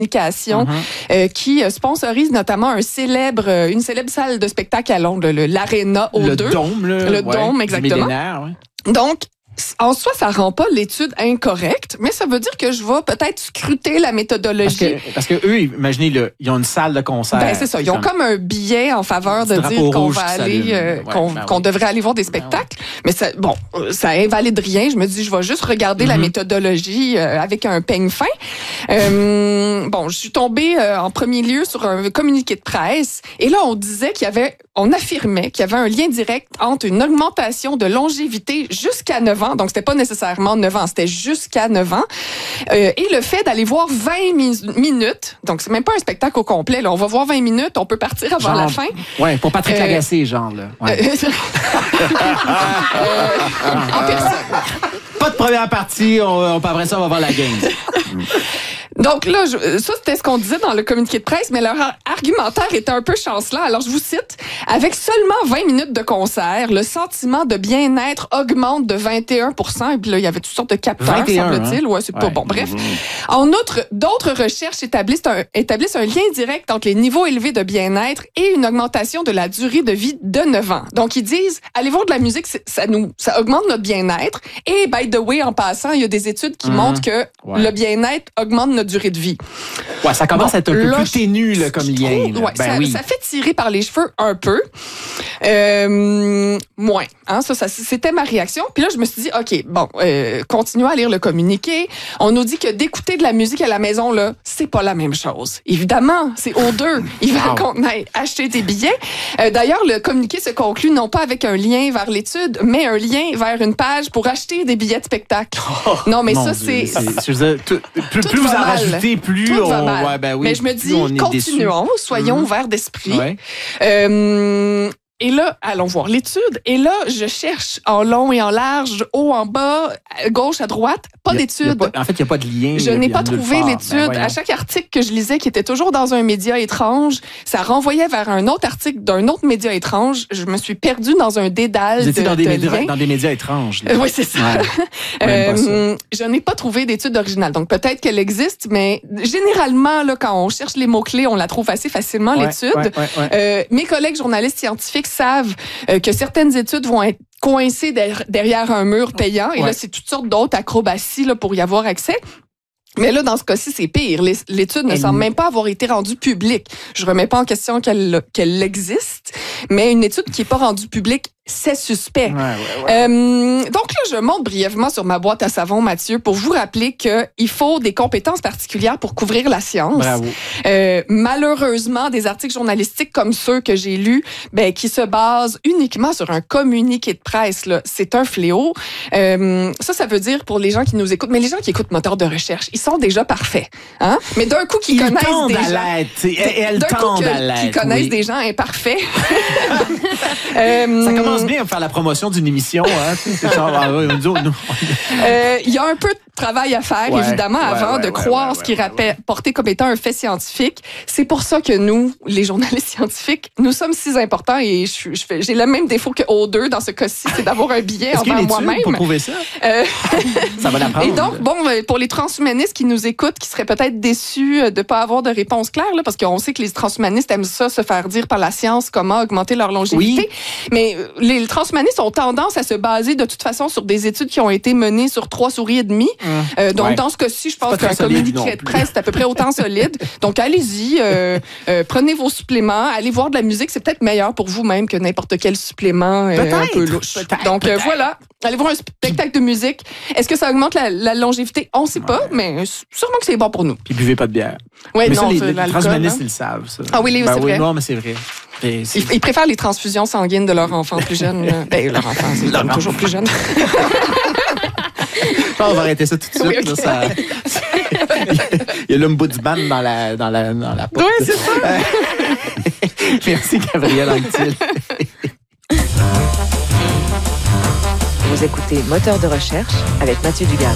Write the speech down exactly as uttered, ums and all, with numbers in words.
communication mm-hmm. euh, qui sponsorise notamment un célèbre, une célèbre salle de spectacle à Londres, le, l'Arena O deux. Le Dôme, là, Le ouais, Dôme, exactement. Ouais. Donc, en soi, ça rend pas l'étude incorrecte, mais ça veut dire que je vais peut-être scruter la méthodologie. Parce que, parce que eux, imaginez, là, ils ont une salle de concert. Ben, c'est ça. Ils ont comme, comme un billet en faveur de dire qu'on va aller, euh, ouais, qu'on, ben qu'on oui. devrait aller voir des spectacles. Ben oui. Mais ça, bon, ça invalide rien. Je me dis, je vais juste regarder mm-hmm. la méthodologie euh, avec un peigne fin. Euh, bon, je suis tombée euh, en premier lieu sur un communiqué de presse. Et là, on disait qu'il y avait, on affirmait qu'il y avait un lien direct entre une augmentation de longévité jusqu'à neuf ans. Donc, c'était pas nécessairement neuf ans, c'était jusqu'à neuf ans. Euh, et le fait d'aller voir vingt mi- minutes, donc c'est même pas un spectacle au complet, là. On va voir vingt minutes, on peut partir avant genre, la fin. Ouais, pour Patrick euh, Lagacé, genre, là. Ouais. euh, en personne. Pas de première partie, on, on, après ça, on va voir la game. Donc là, je, ça, c'était ce qu'on disait dans le communiqué de presse, mais leur argumentaire était un peu chancelant. Alors, je vous cite. « Avec seulement vingt minutes de concert, le sentiment de bien-être augmente de vingt et un pour cent. » Et puis là, il y avait toutes sortes de capteurs, vingt et un, semble-t-il. Hein? Ouais, c'est ouais. pas bon. Bref. En outre, d'autres recherches établissent un, établissent un lien direct entre les niveaux élevés de bien-être et une augmentation de la durée de vie de neuf ans. Donc, ils disent, allez voir de la musique, ça nous, ça augmente notre bien-être. Et, by the way, en passant, il y a des études qui mmh. montrent que ouais. le bien-être augmente notre durée de vie. Ouais, ça commence bon, à être un peu là, plus ténu là, comme lien. Ouais, ben ça, oui. ça fait tirer par les cheveux un peu. Euh, moins. Hein, ça, ça, c'était ma réaction. Puis là, je me suis dit, OK, bon, euh, continuons à lire le communiqué. On nous dit que d'écouter de la musique à la maison, là, c'est pas la même chose. Évidemment, c'est O deux. Ils veulent wow. qu'on aille acheter des billets. Euh, d'ailleurs, le communiqué se conclut non pas avec un lien vers l'étude, mais un lien vers une page pour acheter des billets de spectacle. Oh, non, mais ça, Dieu, c'est... c'est je veux dire, tout, plus, plus vous en rajoutez, plus tout on... va mal. Ouais, ben oui, mais je me dis, continuons, déçus. soyons mmh. ouverts d'esprit. Ouais. Euh, Et là, allons voir l'étude. Et là, je cherche en long et en large, haut, en bas, à gauche, à droite, pas a, d'étude. Pas, en fait, il n'y a pas de lien. Je n'ai pas trouvé l'étude. Ben, à chaque article que je lisais, qui était toujours dans un média étrange, ça renvoyait vers un autre article d'un autre média étrange. Je me suis perdue dans un dédale. Vous étiez de, dans, des de médias, dans des médias étranges. Euh, oui, c'est ça. Ouais. euh, ça. Je n'ai pas trouvé d'étude originale. Donc, peut-être qu'elle existe, mais généralement, là, quand on cherche les mots-clés, on la trouve assez facilement, ouais, l'étude. Ouais, ouais, ouais. Euh, mes collègues journalistes scientifiques savent que certaines études vont être coincées derrière un mur payant. Et ouais. là, c'est toutes sortes d'autres acrobaties là, pour y avoir accès. Mais là, dans ce cas-ci, c'est pire. L'étude ne Elle... semble même pas avoir été rendue publique. Je remets pas en question qu'elle qu'elle existe, mais une étude qui n'est pas rendue publique, c'est suspect. Ouais, ouais, ouais. Euh, donc là, je monte brièvement sur ma boîte à savon, Mathieu, pour vous rappeler qu'il faut des compétences particulières pour couvrir la science. Bravo. Euh, malheureusement, des articles journalistiques comme ceux que j'ai lus, ben, qui se basent uniquement sur un communiqué de presse, là, c'est un fléau. Euh, ça, ça veut dire pour les gens qui nous écoutent, mais les gens qui écoutent Moteur de recherche, ils sont déjà parfaits. Hein? Mais d'un coup, qui connaissent des gens... Et elles tendent à l'être. Qui connaissent oui. des gens imparfaits. euh, ça commence bien à faire la promotion d'une émission. Hein? C'est genre, ah, oui, on dit, oh, non. euh, y a un peu de travail à faire, ouais, évidemment, ouais, avant ouais, de ouais, croire ouais, ce qui est ouais, ouais. porté comme étant un fait scientifique. C'est pour ça que nous, les journalistes scientifiques, nous sommes si importants et je, je fais, j'ai le même défaut que O deux dans ce cas-ci, c'est d'avoir un billet envers moi-même. Pour prouver ça? Euh, ça va l'apprendre. Et donc, bon, pour les transhumanistes qui nous écoutent, qui seraient peut-être déçus de ne pas avoir de réponse claire, là, parce qu'on sait que les transhumanistes aiment ça, se faire dire par la science comment augmenter leur longévité. Oui. Mais les transhumanistes ont tendance à se baser de toute façon sur des études qui ont été menées sur trois souris et demie. Mmh. Euh, donc, ouais. dans ce cas-ci, je pense qu'un communiqué de presse est à peu près autant solide. Donc, allez-y, euh, euh, prenez vos suppléments, allez voir de la musique. C'est peut-être meilleur pour vous-même que n'importe quel supplément euh, un peu louche. Peut-être, donc, peut-être. Euh, voilà. Allez voir un spectacle de musique. Est-ce que ça augmente la, la longévité? On ne sait pas, ouais. mais sûrement que c'est bon pour nous. Puis buvez pas de bière. Oui, mais non, ça, les, les transhumanistes, hein? ils le savent. Ça. Ah oui, les, ben, c'est oui, vrai. Non, mais c'est vrai. Ils, ils préfèrent les transfusions sanguines de leurs enfants plus jeunes. Ben, leurs enfants, c'est leur toujours plus jeunes. On va arrêter ça tout de suite. Oui, okay. Là, ça... Il y a l'ombudsman dans la, dans la, dans la porte. Oui, c'est ça. Merci, Gabrielle Anctil. Vous écoutez Moteur de recherche avec Mathieu Dugas.